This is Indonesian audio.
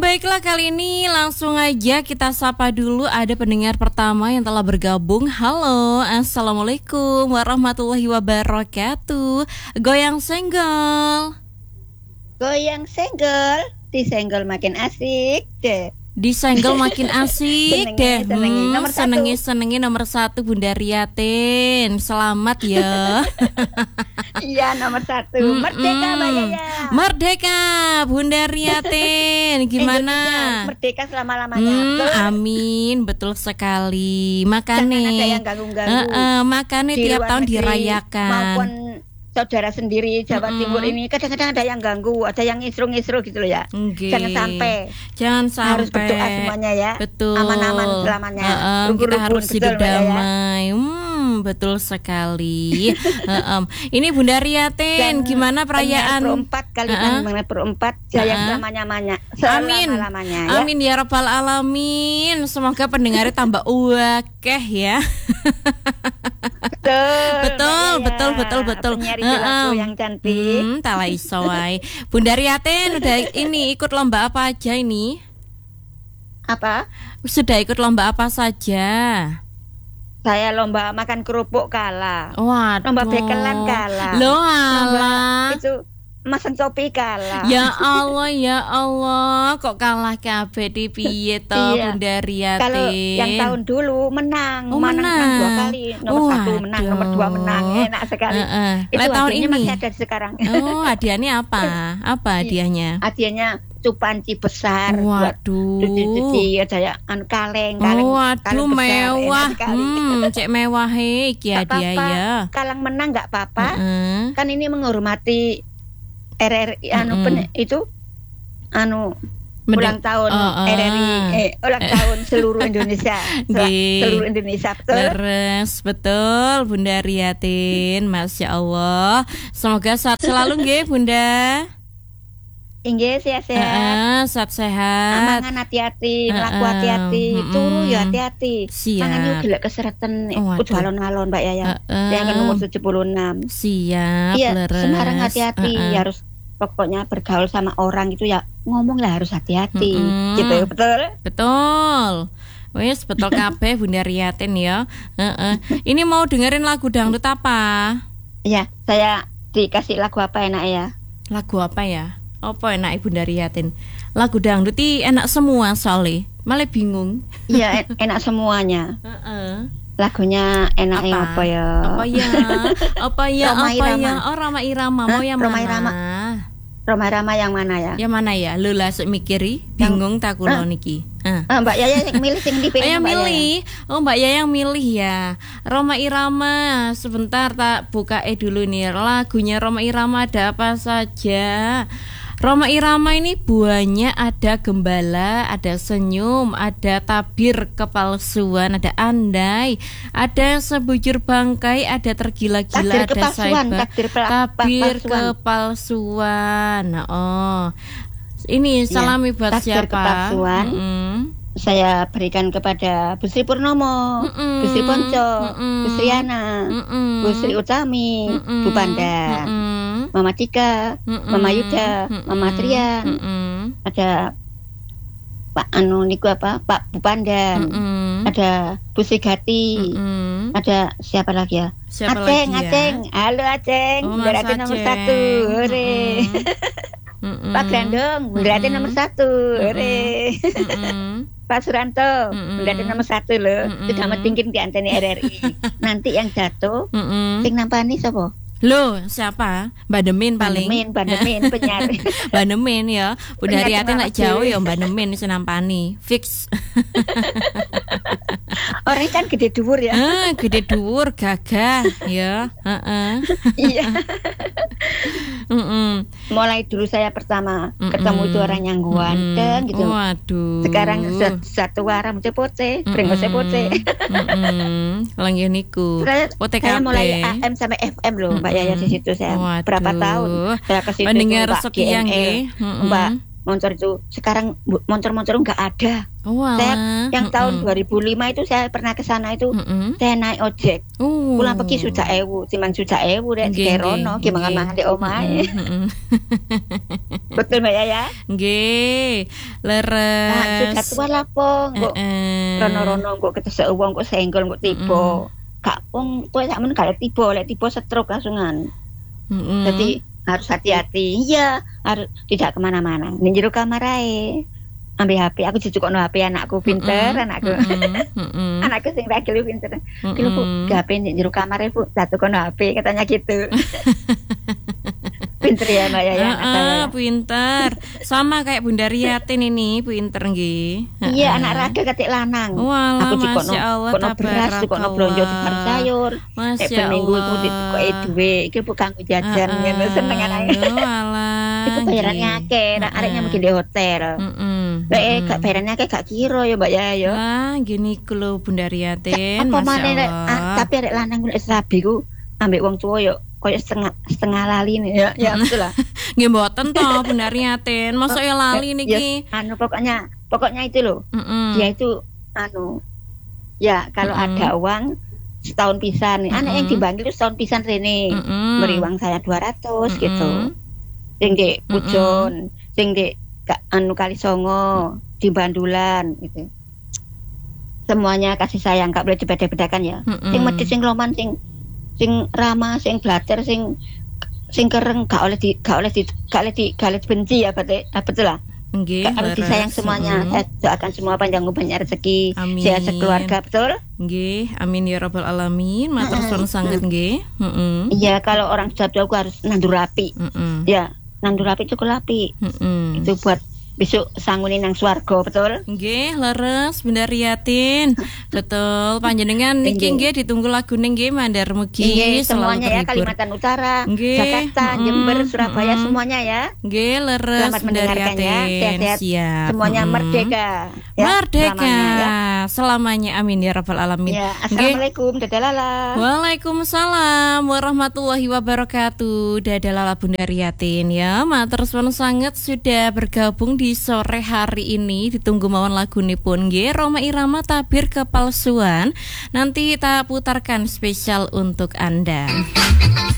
Baiklah kali ini langsung aja kita sapa dulu ada pendengar pertama yang telah bergabung. Halo, assalamualaikum warahmatullahi wabarakatuh. Goyang senggol. Goyang senggol, disenggol makin asik deh. Disenggol makin asik deh. Senengi nomor satu Bunda Riatin. Selamat ya. Iya nomor satu. Merdeka Mbak Yaya. Merdeka Bunda Riatin. Gimana? Merdeka selama-lamanya. Amin, betul sekali. Makanya jangan ada yang ganggu-ganggu. Makanya tiap tahun negeri, dirayakan. Maupun saudara sendiri Jawa Timur ini kadang-kadang ada yang ganggu, ada yang isru-isru gitu loh ya. Jangan sampai harus berdoa semuanya ya. Betul. Aman-aman selamanya. Kita harus hidup damai. Betul sekali. Ini Bunda Riatin, gimana perayaan? Perempat jaya selamanya. Amin. Ya. Amin ya rabbal alamin. Semoga pendengarnya tambah wakeh ya. Betul. Penyanyi lagu yang cantik. Tala isoai. Bunda Riatin udah ini ikut lomba apa aja ini? Apa? Sudah ikut lomba apa saja? Saya lomba makan kerupuk kalah. Waduh. Lomba bekelan kalah. Loh alah. Itu masan copi kalah. Ya Allah, kok kalah kabeh di piye to Bunda Riatin? Kalau yang tahun dulu menang. Menang 2 kali. Nomor 1 menang, nomor 2 menang. Enak sekali. Itu tahun ini masih ada sekarang. Oh, hadiahnya apa? Apa hadiahnya? Hadiahnya cupanci besar. Waduh. Cuci ada ya kaleng. Waduh, mewah. Cek mewah iki hadiah ya. Kalang menang enggak apa-apa. Kan ini menghormati RRI ulang tahun RRI ulang tahun seluruh Indonesia. Seluruh Indonesia betul Bunda Riatin, Masya Allah. Semoga sehat selalu nggih Bunda. Inggih sehat-sehat. Sehat-sehat. Mangan hati-hati, mlaku hati-hati, turu ya hati-hati. Mangan yo gelek keseretan kudu alon-alon Mbak Yaya. Yang nomor 76. Siap. Iya, Semarang hati-hati, harus pokoknya bergaul sama orang itu ya ngomong lah harus hati-hati. Gitu betul? Betul. Wes betul kabeh Bunda Riatin ya. Ini mau dengerin lagu dangdut apa? Iya, saya dikasih lagu apa enak ya? Lagu apa ya? Apa enak Bunda Riatin? Lagu dangdut enak semua soalnya. Malah bingung. Iya, enak semuanya. Lagunya enaknya apa ya? Apa ya? Oh, Roma Irama. Mau yang mana? Roma Irama yang mana ya? Yang mana ya? Lu lah mikiri, bingung tak kula niki. Mbak Yaya yang milih sing dipilih. Milih. Oh, Mbak Yaya yang milih ya. Roma Irama. Sebentar tak buka dulu nih lagunya Roma Irama ada apa saja. Roma Irama ini buahnya ada gembala, ada senyum, ada tabir kepalsuan, ada andai, ada sebujur bangkai, ada tergila-gila, ada cyber, tabir kepalsuan. Ini salami buat siapa? Saya berikan kepada Bu Sri Purnomo, Bu Sri Ponco, Bu Sri Yana, Bu Sri Utami, Bu Panda, Mama Tika, Mama Yuda, Mama Trian, ada Pak Pak Bu Pandan, ada Bu Sri Gati, ada siapa lagi ya? Aceng, halo Aceng, berarti nomor 1, hore. Pak Grandong, berarti nomor 1, hore. Pak Suranto, berarti nomor 1 loh. Sudah metingkin di antena RRI. Nanti yang jatuh, sing nampani sapa? Loh, siapa? Mbak Demin paling. Mbak Demin penyiar. Mbak Demin ya. Bunda Riatin lek jauh ya Mbak Demin wis nampani. Fix. Orang kan gede dhuwur ya. Gede dhuwur, gagah ya. Iya. Mulai dulu saya pertama ketemu itu orang yang ganteng gitu. Waduh. Sekarang satu rambutnya putih, brenggosnya putih. Langit niku. Saya mulai AM sampai FM loh Mbak Yaya di situ saya. Waduh. Berapa tahun saya ke situ mendengar sekian nggih. Mbak moncor itu. Sekarang moncor-moncor nggak ada. Walah. Yang tahun 2005 itu saya pernah ke sana itu, saya naik ojek. Pulang pergi sudah 1.000, timbang sudah 1.000 dek di Rono, gimana mangan di omahe. Betul Mbak Yaya? Nggih, leres. Nah, sudah tua lapo, kok rono-rono kok ketesek wong kok senggol kok tiba. Kak wong kowe sakmen gak tiba, lek tiba stroke langsungan. Jadi harus hati-hati. Iya, harus tidak kemana-mana. Ning jero kamar ae. Ambil HP, aku jujukno HP anakku pinter, anakku. Anakku sing ragil pinter. Kilo Bu, HP ning jero kamar e Bu, jatuhkono HP katanya gitu. Pinter ya Mbak Yaya. Pinter. Sama kayak Bunda Riatin ini, pinter nggih. Iya, anak raga katik lanang. Walah, aku dikono beras, dikono blonjo dikono sayur. Masya minggu Allah. iku dikoke duwe, iki Bu kanggo jajan ngene seneng anake. Walah. Itu bayarannya akeh, areknya mungkin di hotel. Gak bayarannya akeh gak kira ya Mbak Yaya. Wah, gini kulo Bunda Riatin, Apa Masya maneh Allah. tapi arek lanang ku nek rabi ku ambek wong tuwa yo koyo setengah lali nih ya betul lah. Nggih mboten to Bunda Riatin, mosok ya lali niki. Pokoknya itu loh. Dia itu ya kalau ada uang setahun pisan nih. Anak yang dibantu setahun pisan rene. Beri uang saya 200 gitu. Sing di Pujon, sing di Kali Songo, di Bandulan gitu. Semuanya kasih sayang, gak boleh dibeda-bedakan ya. Sing medhit, sing loman, sing ramah, sing blater, sing kereng gak oleh dibenci ya betul lah. Nggih, harus disayang semuanya. Saya doakan semua panjang umur rezeki, sehat sekeluarga, betul? Nggih, amin ya rabbal alamin. Matur suwun sanget nggih. Iya, kalau orang sudah tua aku harus nandur rapi. Ya, nandur rapi cukup rapi. Itu buat besok sanggunin nang swarga, betul? Nggih, leres Bunda Riatin. Betul, panjenengan niki nggih ditunggu lagu nggih mandar mugi semuanya ya, Kalimantan Utara, Jakarta, Jember, Surabaya semuanya ya. Nggih, leres Bunda Riatin. Siap. Semuanya merdeka. Ya, merdeka selamanya amin ya rabbal alamin. Ya, assalamualaikum, dadah lala. Waalaikumsalam warahmatullahi wabarakatuh. Dadah lala Bunda Riatin ya. Matur suwun sanget sudah bergabung di sore hari ini. Ditunggu mawon lagunipun nggih Rhoma Irama Tabir Kepalsuan. Nanti kita putarkan spesial untuk Anda.